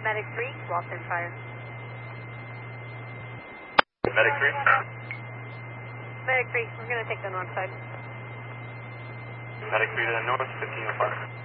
Medic 3, Walton Fire. Medic 3? Medic 3, we're going to take the north side. Medic 3 to the north, 1505.